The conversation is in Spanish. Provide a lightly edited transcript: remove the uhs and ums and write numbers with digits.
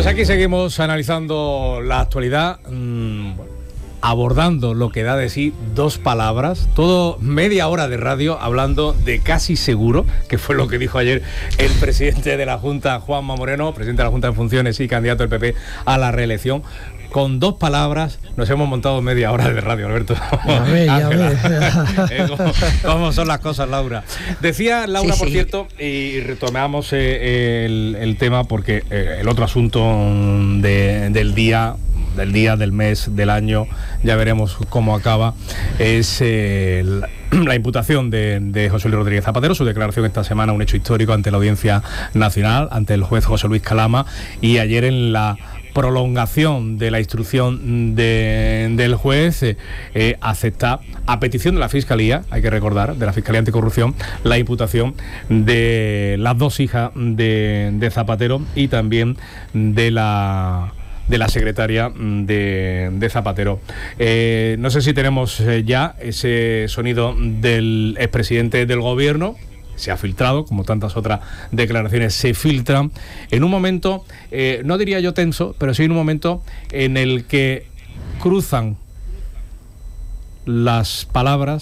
aquí seguimos analizando la actualidad, abordando lo que da de sí dos palabras, todo media hora de radio hablando de casi seguro, que fue lo que dijo ayer el presidente de la Junta, Juanma Moreno, presidente de la Junta en funciones y candidato del PP a la reelección. Con dos palabras nos hemos montado media hora de radio, Alberto. Ya ves. ¿Cómo son las cosas, Laura? Decía Laura, Sí, por sí. cierto, y retomamos el tema porque el otro asunto del día, del mes, del año, ya veremos cómo acaba, es la imputación de José Luis Rodríguez Zapatero, su declaración esta semana, un hecho histórico ante la Audiencia Nacional, ante el juez José Luis Calama, y ayer en la prolongación de la instrucción del juez, acepta, a petición de la Fiscalía, hay que recordar, de la Fiscalía Anticorrupción, la imputación de las dos hijas de Zapatero y también de la secretaria de Zapatero. No sé si tenemos ya ese sonido del expresidente del gobierno. Se ha filtrado, como tantas otras declaraciones se filtran, en un momento, no diría yo tenso, pero sí en un momento en el que cruzan las palabras